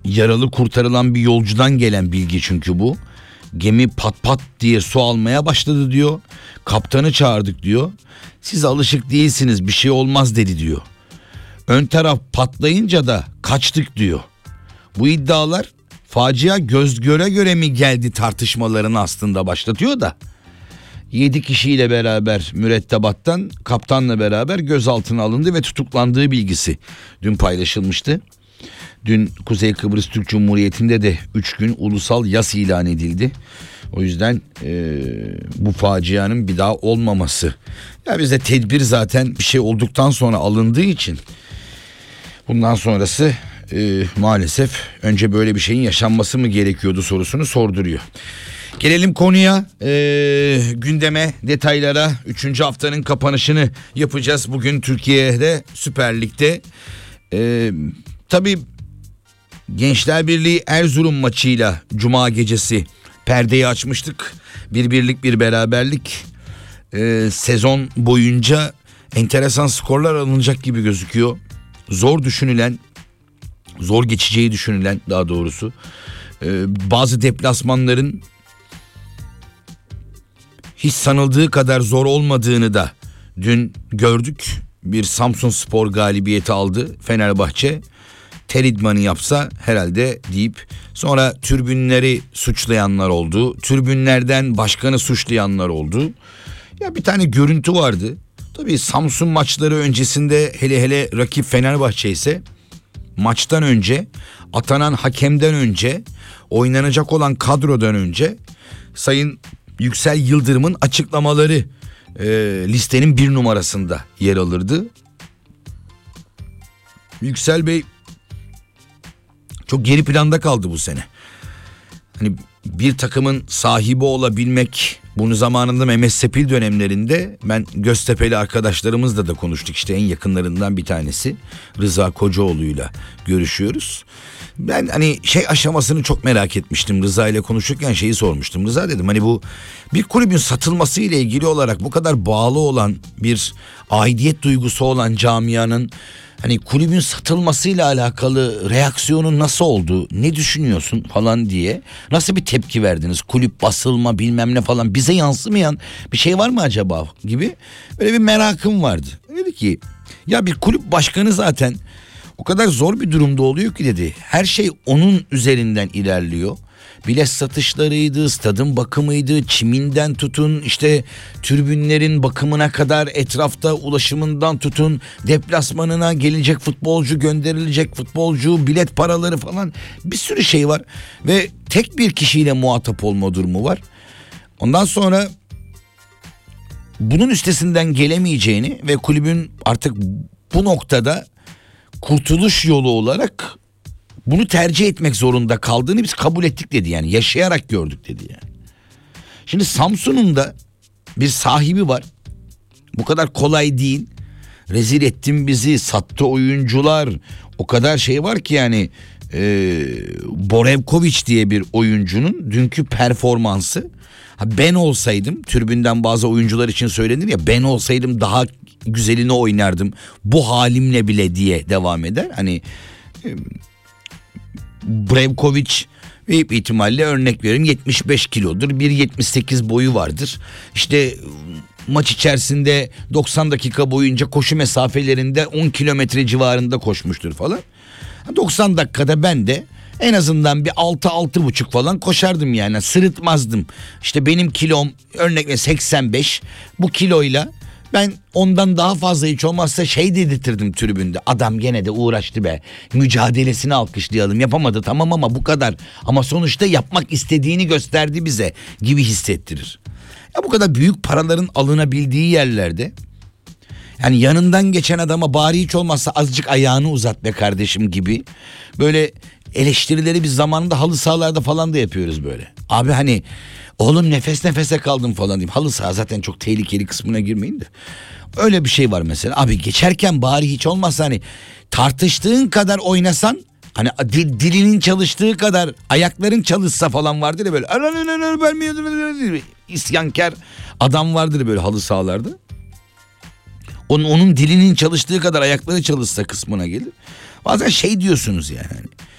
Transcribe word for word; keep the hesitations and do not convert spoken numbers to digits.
yaralı kurtarılan bir yolcudan gelen bilgi çünkü bu. Gemi pat pat diye su almaya başladı diyor. Kaptanı çağırdık diyor. Siz alışık değilsiniz, bir şey olmaz dedi diyor. Ön taraf patlayınca da kaçtık diyor. Bu iddialar facia göz göre göre mi geldi tartışmalarını aslında başlatıyor da. yedi kişiyle beraber mürettebattan kaptanla beraber gözaltına alındı ve tutuklandığı bilgisi dün paylaşılmıştı. Dün Kuzey Kıbrıs Türk Cumhuriyeti'nde de üç gün ulusal yas ilan edildi. O yüzden e, bu facianın bir daha olmaması. Ya bizde tedbir zaten bir şey olduktan sonra alındığı için bundan sonrası e, maalesef önce böyle bir şeyin yaşanması mı gerekiyordu sorusunu sorduruyor. Gelelim konuya, e, gündeme, detaylara. Üçüncü haftanın kapanışını yapacağız bugün Türkiye'de, Süper Lig'de. E, tabii Gençler Birliği Erzurum maçıyla Cuma gecesi perdeyi açmıştık. Bir birlik bir beraberlik. E, sezon boyunca enteresan skorlar alınacak gibi gözüküyor. Zor düşünülen, zor geçeceği düşünülen daha doğrusu. E, bazı deplasmanların hiç sanıldığı kadar zor olmadığını da dün gördük. Bir Samsunspor galibiyeti aldı Fenerbahçe. Ter idmanı yapsa herhalde deyip sonra tribünleri suçlayanlar oldu. Tribünlerden başkanı suçlayanlar oldu. Ya bir tane görüntü vardı. Tabii Samsun maçları öncesinde, hele hele rakip Fenerbahçe ise maçtan önce, atanan hakemden önce, oynanacak olan kadrodan önce Sayın Yüksel Yıldırım'ın açıklamaları e, listenin bir numarasında yer alırdı. Yüksel Bey çok geri planda kaldı bu sene. Hani bir takımın sahibi olabilmek, bunu zamanında Mehmet Sepil dönemlerinde ben Göztepe'li arkadaşlarımızla da konuştuk. İşte en yakınlarından bir tanesi Rıza Kocaoğlu'yla görüşüyoruz. Ben hani şey aşamasını çok merak etmiştim. Rıza ile konuşurken şeyi sormuştum. Rıza dedim, hani bu bir kulübün satılması ile ilgili olarak bu kadar bağlı olan, bir aidiyet duygusu olan camianın hani kulübün satılmasıyla alakalı reaksiyonun nasıl oldu, ne düşünüyorsun falan diye, nasıl bir tepki verdiniz, kulüp basılma bilmem ne falan, bize yansımayan bir şey var mı acaba gibi böyle bir merakım vardı. Dedi ki ya bir kulüp başkanı zaten o kadar zor bir durumda oluyor ki dedi, her şey onun üzerinden ilerliyor. Bilet satışlarıydı, stadın bakımıydı, çiminden tutun, işte tribünlerin bakımına kadar, etrafta ulaşımından tutun, deplasmanına gelecek futbolcu, gönderilecek futbolcu, bilet paraları falan, bir sürü şey var. Ve tek bir kişiyle muhatap olma durumu var. Ondan sonra bunun üstesinden gelemeyeceğini ve kulübün artık bu noktada kurtuluş yolu olarak bunu tercih etmek zorunda kaldığını biz kabul ettik dedi, yani yaşayarak gördük dedi yani. Şimdi Samsun'un da bir sahibi var. Bu kadar kolay değil. Rezil ettin bizi, sattı oyuncular. O kadar şey var ki yani e, Borevkovic diye bir oyuncunun dünkü performansı. Ha, ben olsaydım, tribünden bazı oyuncular için söylenir ya, ben olsaydım daha güzelini oynardım bu halimle bile diye devam eder. Hani e, Brevkovic büyük ihtimalle, örnek veriyorum, yetmiş beş kilodur. bir yetmiş sekiz boyu vardır. İşte maç içerisinde doksan dakika boyunca koşu mesafelerinde on kilometre civarında koşmuştur falan. doksan dakikada ben de en azından bir altı altı buçuk falan koşardım yani, sırıtmazdım. İşte benim kilom örnek veriyorum seksen beş, bu kiloyla ben ondan daha fazla hiç olmazsa şey dedirtirdim tribünde. Adam gene de uğraştı be, mücadelesini alkışlayalım, yapamadı tamam ama bu kadar, ama sonuçta yapmak istediğini gösterdi bize gibi hissettirir. Ya bu kadar büyük paraların alınabildiği yerlerde, yani yanından geçen adama bari hiç olmazsa azıcık ayağını uzat be kardeşim gibi böyle eleştirileri biz zamanında halı sahalarda falan da yapıyoruz böyle. Abi hani oğlum nefes nefese kaldım falan diyeyim. Halı saha zaten çok tehlikeli kısmına girmeyin de. Öyle bir şey var mesela. Abi geçerken bari hiç olmazsa hani tartıştığın kadar oynasan, hani dil, dilinin çalıştığı kadar ayakların çalışsa falan vardır ya böyle. İsyankar adam vardır böyle halı sahalarda. Onun, onun dilinin çalıştığı kadar ayakları çalışsa kısmına gelir. Bazen şey diyorsunuz yani.